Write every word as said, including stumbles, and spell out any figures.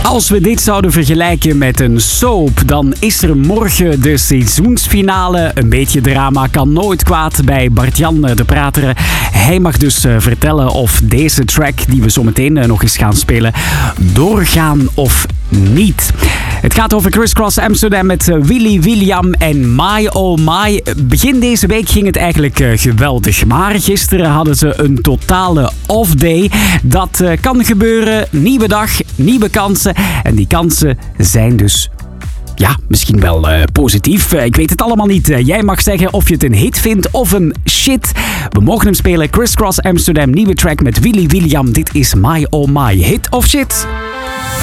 Als we dit zouden vergelijken met een soap, dan is er morgen de seizoensfinale. Een beetje drama kan nooit kwaad bij Bart-Jan de Prater. Hij mag dus vertellen of deze track, die we zo meteen nog eens gaan spelen, doorgaan of niet. Het gaat over Criss Cross Amsterdam met Willy William en My Oh My. Begin deze week ging het eigenlijk geweldig, maar gisteren hadden ze een totale off-day. Dat kan gebeuren. Nieuwe dag, nieuwe kansen. En die kansen zijn dus... ja, misschien wel uh, positief. Uh, ik weet het allemaal niet. Uh, jij mag zeggen of je het een hit vindt of een shit. We mogen hem spelen. Criss Cross Amsterdam, nieuwe track met Willy William. Dit is My Oh My. Hit of shit?